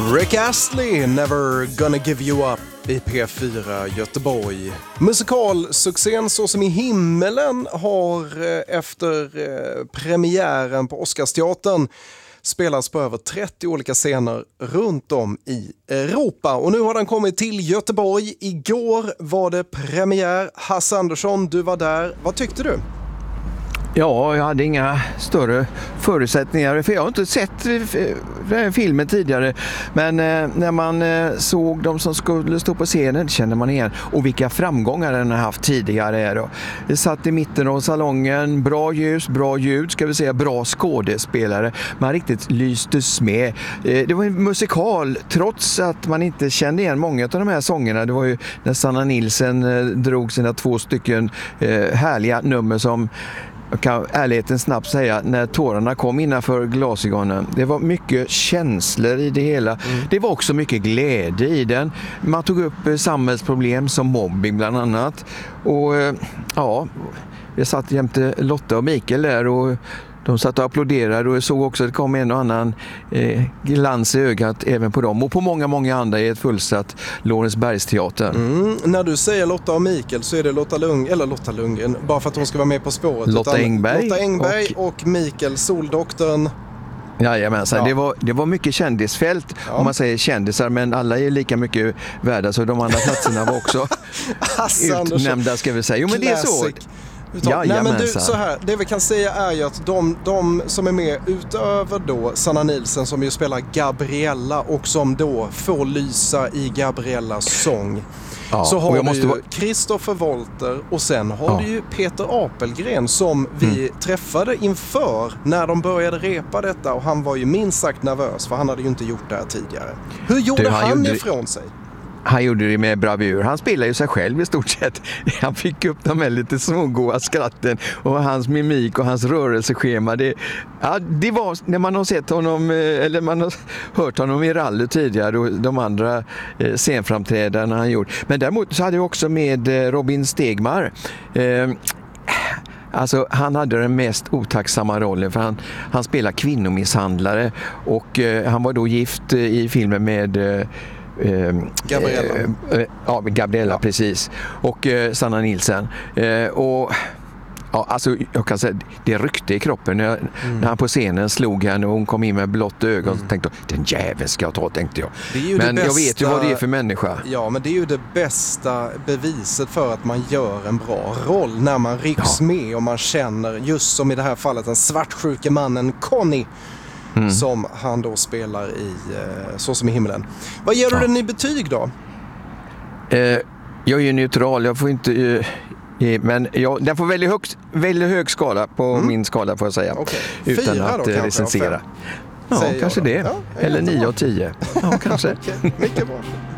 Rick Astley, Never Gonna Give You Up i P4 Göteborg. Musikalsuccén Så som i himmelen har efter premiären på Oscarsteatern spelats på över 30 olika scener runt om i Europa. Och nu har den kommit till Göteborg. Igår var det premiär. Hasse Andersson, du var där. Vad tyckte du? Ja, jag hade inga större förutsättningar för jag har inte sett filmen tidigare. Men när man såg de som skulle stå på scenen kände man igen. Och vilka framgångar den har haft tidigare. Vi satt i mitten av salongen, bra ljus, bra ljud, ska vi säga, bra skådespelare. Man riktigt lystes med. Det var en musikal trots att man inte kände igen många av de här sångerna. Det var ju när Sanna Nilsson drog sina 2 stycken härliga nummer som jag kan ärligheten snabbt säga, när tårarna kom innanför glasögonen. Det var mycket känslor i det hela. Det var också mycket glädje i den. Man tog upp samhällsproblem som mobbing bland annat. Och ja, jag satt jämte Lotta och Mikael där och de satt och applåderade och jag såg också att det kom en och annan glans i ögat även på dem. Och på många andra i ett fullsatt Lorensbergsteatern. När du säger Lotta och Mikael så är det Lotta Lundgren, bara för att hon ska vara med På spåret. Lotta Engberg och Mikael Soldoktorn. Jajamensan, Ja. det var mycket kändisfält om man säger kändisar, men alla är lika mycket värda så de andra platserna var också utnämnda, ska vi säga. Jo, men det är så. Nej, men du, så här, det vi kan säga är ju att de som är med utöver då Sanna Nilsson som ju spelar Gabriella och som då får lysa i Gabriellas sång. Ja, så har du ju Kristoffer Wolter och sen har du ju Peter Apelgren som vi träffade inför när de började repa detta och han var ju minst sagt nervös för han hade ju inte gjort det här tidigare. Hur gjorde han ifrån sig? Han gjorde det med bravur. Han spelar ju sig själv i stort sett. Han fick upp de här lite smågoda skratten och hans mimik och hans rörelseschema. Det var när man har sett honom eller man har hört honom i rally tidigare och de andra scenframträdandena han gjort. Men däremot så hade jag också med Robin Stegmar. Alltså han hade den mest otacksamma rollen för han spelar kvinnomisshandlare och han var då gift i filmen med Gabriella, precis. Och Sanna Nilsson. Och ja, alltså jag kan säga det ryckte i kroppen när han på scenen slog henne och hon kom in med blått ögon och tänkte den jäveln ska jag ta, tänkte jag. Men jag vet ju vad det är för människa. Ja, men det är ju det bästa beviset för att man gör en bra roll när man rycks med och man känner, just som i det här fallet, den svartsjuke mannen Conny som han då spelar i Så som i himmelen. Vad ger du den i betyg då? Jag är ju neutral, jag får inte men den får väldigt hög skala på min skala får jag säga. Okay. Utan 4 att recensera. Ja, kanske det. Ja, eller 9 av 10. Ja, kanske. Okay. Mycket bra.